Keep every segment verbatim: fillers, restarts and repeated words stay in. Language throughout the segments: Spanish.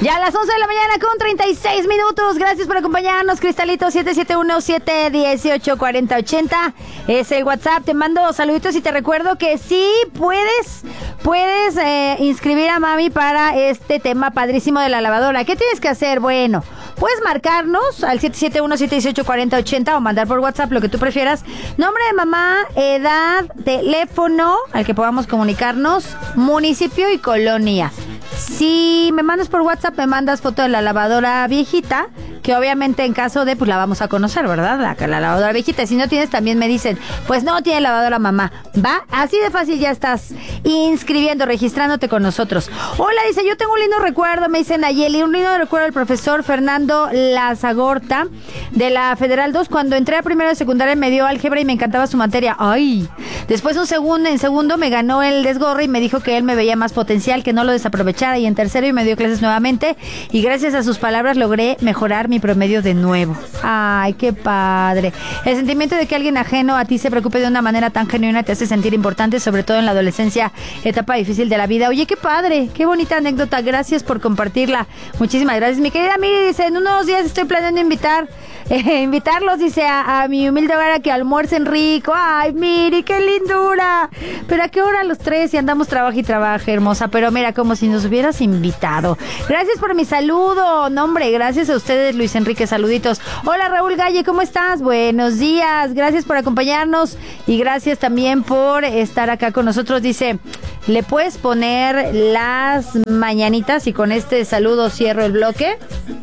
Ya a las once de la mañana con treinta y seis minutos. Gracias por acompañarnos, Cristalito. Siete siete uno, siete uno ocho, cuatro cero ocho cero es el WhatsApp. Te mando saluditos y te recuerdo que sí puedes Puedes eh, inscribir a mami para este tema padrísimo de la lavadora. ¿Qué tienes que hacer? Bueno, puedes marcarnos al siete siete uno, siete uno ocho, cuatro cero ocho cero o mandar por WhatsApp lo que tú prefieras. Nombre de mamá, edad, teléfono al que podamos comunicarnos, municipio y colonia. Si me mandas por WhatsApp, me mandas foto de la lavadora viejita, que obviamente en caso de, pues la vamos a conocer, ¿verdad? La, la lavadora viejita. Si no tienes, también me dicen, pues no tiene lavadora mamá. ¿Va? Así de fácil ya estás inscribiendo, registrándote con nosotros. Hola, dice, yo tengo un lindo recuerdo, me dice Nayeli, un lindo recuerdo del profesor Fernando Lazagorta de la Federal dos. Cuando entré a primero de secundaria me dio álgebra y me encantaba su materia. ¡Ay! Después un segundo, en segundo me ganó el desgorre y me dijo que él me veía más potencial, que no lo desaprovechara. Y en tercero y me dio clases nuevamente y gracias a sus palabras logré mejorar mi promedio de nuevo. Ay, qué padre. El sentimiento de que alguien ajeno a ti se preocupe de una manera tan genuina te hace sentir importante, sobre todo en la adolescencia, etapa difícil de la vida. Oye, qué padre, qué bonita anécdota. Gracias por compartirla. Muchísimas gracias. Mi querida Miri dice, en unos días estoy planeando invitar eh, invitarlos, dice, a, a mi humilde hogar a que almuercen rico. Ay, Miri, qué lindura. Pero ¿a qué hora los tres? Si andamos trabaja y trabaja, hermosa. Pero mira, como si nos hubieras invitado. Gracias por mi saludo. No, hombre, gracias a ustedes, Luis Enrique. Saluditos. Hola, Raúl Galle, ¿cómo estás? Buenos días. Gracias por acompañarnos y gracias también por estar acá con nosotros. Dice, ¿le puedes poner las mañanitas? Y con este saludo cierro el bloque.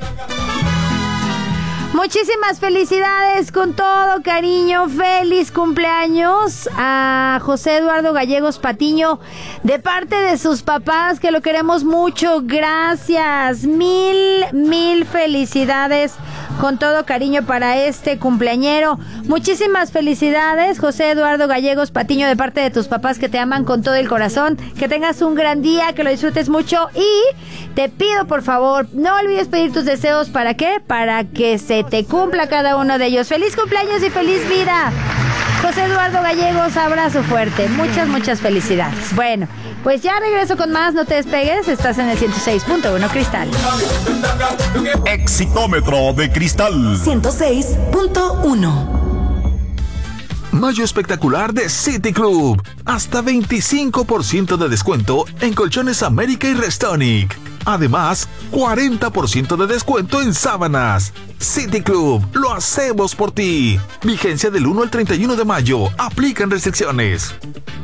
Muchísimas felicidades con todo cariño, feliz cumpleaños a José Eduardo Gallegos Patiño de parte de sus papás, que lo queremos mucho. Gracias, mil, mil felicidades con todo cariño para este cumpleañero. Muchísimas felicidades, José Eduardo Gallegos Patiño, de parte de tus papás que te aman con todo el corazón. Que tengas un gran día, que lo disfrutes mucho y te pido por favor, no olvides pedir tus deseos. ¿Para qué? Para que se te cumpla cada uno de ellos. ¡Feliz cumpleaños y feliz vida! José Eduardo Gallegos, abrazo fuerte. Muchas, muchas felicidades. Bueno, pues ya regreso con más. No te despegues. Estás en el ciento seis punto uno Cristal. Exitómetro de Cristal. ciento seis punto uno. Mayo espectacular de City Club. Hasta veinticinco por ciento de descuento en colchones América y Restonic. Además, cuarenta por ciento de descuento en sábanas. City Club, lo hacemos por ti. Vigencia del uno al treinta y uno de mayo. Aplican restricciones.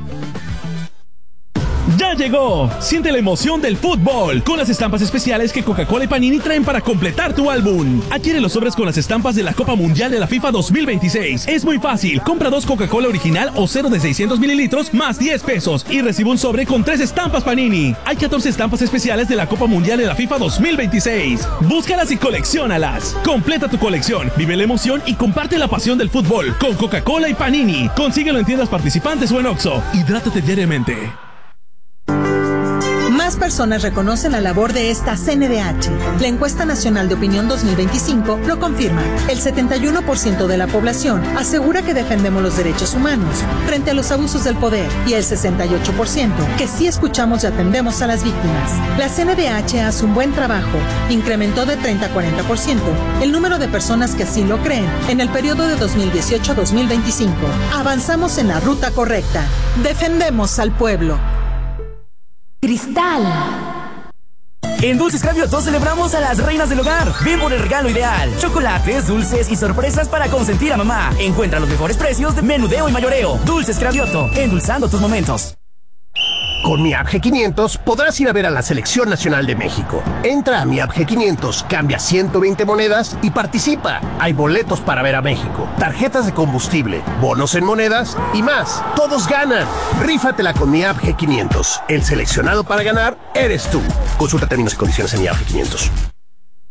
¡Ya llegó! Siente la emoción del fútbol con las estampas especiales que Coca-Cola y Panini traen para completar tu álbum. Adquiere los sobres con las estampas de la Copa Mundial de la FIFA dos mil veintiséis. Es muy fácil. Compra dos Coca-Cola original o cero de seiscientos mililitros más diez pesos y recibe un sobre con tres estampas Panini. Hay catorce estampas especiales de la Copa Mundial de la FIFA dos mil veintiséis. Búscalas y colecciónalas. Completa tu colección, vive la emoción y comparte la pasión del fútbol con Coca-Cola y Panini. Consíguelo en tiendas participantes o en Oxxo. Hidrátate diariamente. Más personas reconocen la labor de esta C N D H. La encuesta nacional de opinión dos mil veinticinco lo confirma. El setenta y uno por ciento de la población asegura que defendemos los derechos humanos frente a los abusos del poder y el sesenta y ocho por ciento que sí escuchamos y atendemos a las víctimas. La C N D H hace un buen trabajo. Incrementó de treinta a cuarenta por ciento el número de personas que así lo creen en el periodo de dos mil dieciocho a dos mil veinticinco. Avanzamos en la ruta correcta. Defendemos al pueblo. Cristal. En Dulces Cravioto celebramos a las reinas del hogar. Ven por el regalo ideal. Chocolates, dulces y sorpresas para consentir a mamá. Encuentra los mejores precios de menudeo y mayoreo. Dulces Cravioto, endulzando tus momentos. Con Mi App G quinientos podrás ir a ver a la Selección Nacional de México. Entra a Mi App G quinientos, cambia ciento veinte monedas y participa. Hay boletos para ver a México, tarjetas de combustible, bonos en monedas y más. ¡Todos ganan! Rífatela con Mi App G quinientos. El seleccionado para ganar eres tú. Consulta términos y condiciones en Mi App G quinientos.